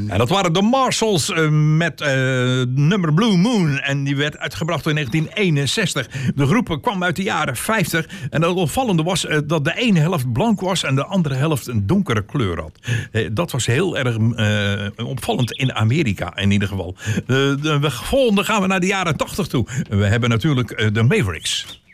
En dat waren de Marshalls met nummer Blue Moon. En die werd uitgebracht in 1961. De groep kwam uit de jaren 50. En het opvallende was dat de ene helft blank was en de andere helft een donkere kleur had. Dat was heel erg opvallend in Amerika in ieder geval. Volgende gaan we naar de jaren 80 toe. We hebben natuurlijk de Mavericks.